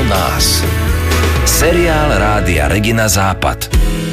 nás. Seriál Rádia Regina Západ.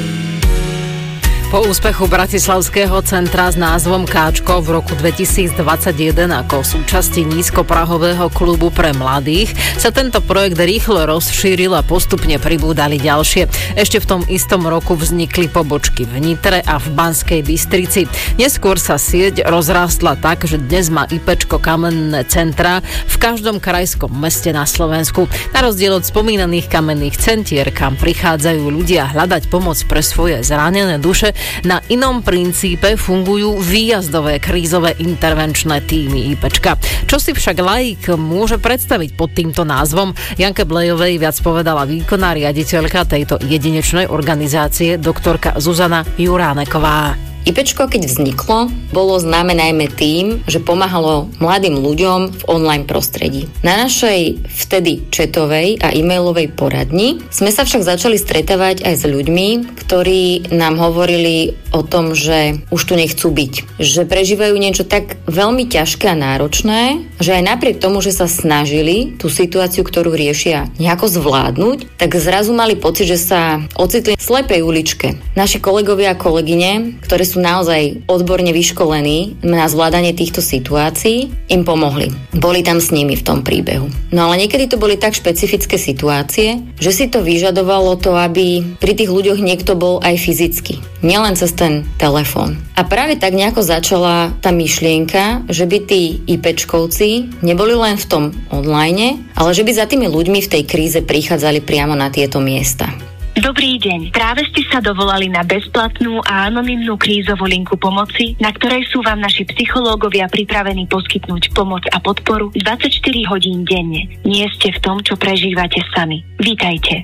Po úspechu Bratislavského centra s názvom Káčko v roku 2021 ako súčasti nízkoprahového klubu pre mladých sa tento projekt rýchlo rozšíril a postupne pribúdali ďalšie. Ešte v tom istom roku vznikli pobočky v Nitre a v Banskej Bystrici. Neskôr sa sieť rozrástla tak, že dnes má IPčko kamenné centra v každom krajskom meste na Slovensku. Na rozdiel od spomínaných kamenných centier, kam prichádzajú ľudia hľadať pomoc pre svoje zranené duše, na inom princípe fungujú výjazdové krízové intervenčné tímy IPčka. Čo si však laik môže predstaviť pod týmto názvom? Janke Blejovej viac povedala výkonná riaditeľka tejto jedinečnej organizácie doktorka Zuzana Juráneková. IPčko, keď vzniklo, bolo známe najmä tým, že pomáhalo mladým ľuďom v online prostredí. Na našej vtedy chatovej a e-mailovej poradni sme sa však začali stretávať aj s ľuďmi, ktorí nám hovorili o tom, že už tu nechcú byť. Že prežívajú niečo tak veľmi ťažké a náročné, že aj napriek tomu, že sa snažili tú situáciu, ktorú riešia, nejako zvládnuť, tak zrazu mali pocit, že sa ocitli v slepej uličke. Naši kolegovia a kolegyne, ktoré sú naozaj odborne vyškolení na zvládanie týchto situácií, im pomohli. Boli tam s nimi v tom príbehu. No ale niekedy to boli tak špecifické situácie, že si to vyžadovalo to, aby pri tých ľuďoch niekto bol aj fyzicky. Nielen cez ten telefón. A práve tak nejako začala tá myšlienka, že by tí IPčkovci neboli len v tom online, ale že by za tými ľuďmi v tej kríze prichádzali priamo na tieto miesta. Dobrý deň. Práve ste sa dovolali na bezplatnú a anonymnú krízovú linku pomoci, na ktorej sú vám naši psychológovia pripravení poskytnúť pomoc a podporu 24 hodín denne. Nie ste v tom, čo prežívate sami. Vítajte.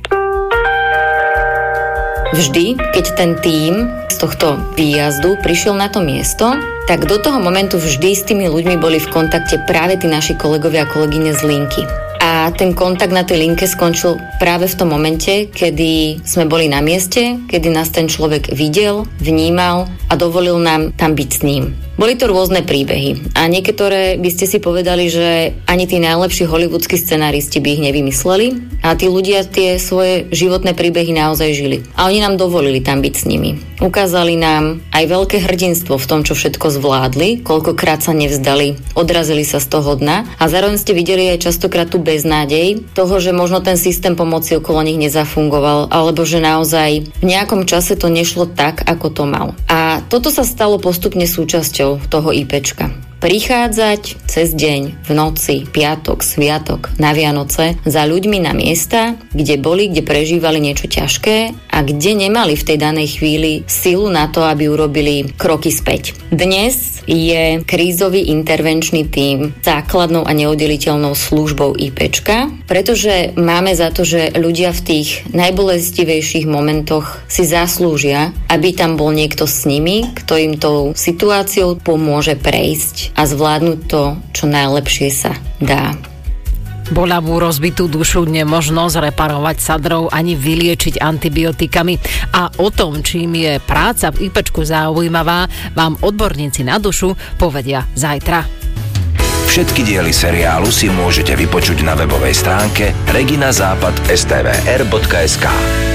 Vždy, keď ten tím z tohto výjazdu prišiel na to miesto, tak do toho momentu vždy s tými ľuďmi boli v kontakte práve tí naši kolegovia a kolegyne z linky. A ten kontakt na tej linke skončil práve v tom momente, kedy sme boli na mieste, kedy nás ten človek videl, vnímal a dovolil nám tam byť s ním. Boli to rôzne príbehy a niektoré by ste si povedali, že ani tí najlepší hollywoodskí scenáristi by ich nevymysleli a tí ľudia tie svoje životné príbehy naozaj žili. A oni nám dovolili tam byť s nimi. Ukázali nám aj veľké hrdinstvo v tom, čo všetko zvládli, koľkokrát sa nevzdali, odrazili sa z toho dna a zároveň ste videli aj častokrát tú beznádej toho, že možno ten systém pomoci okolo nich nezafungoval alebo že naozaj v nejakom čase to nešlo tak, ako to mal. A toto sa stalo postupne súčasťou toho IPčka. Prichádzať cez deň, v noci, piatok, sviatok, na Vianoce za ľuďmi na miesta, kde boli, kde prežívali niečo ťažké a kde nemali v tej danej chvíli silu na to, aby urobili kroky späť. Dnes je krízový intervenčný tím základnou a neoddeliteľnou službou IPčka, pretože máme za to, že ľudia v tých najbolestivejších momentoch si zaslúžia, aby tam bol niekto s nimi, kto im tou situáciou pomôže prejsť a zvládnuť to, čo najlepšie sa dá. Boľavú rozbitú dušu nemožno zreparovať sadrou ani vyliečiť antibiotikami. A o tom, čím je práca v IPčku zaujímavá, vám odborníci na dušu povedia zajtra. Všetky diely seriálu si môžete vypočuť na webovej stránke reginazápad.svr.sk.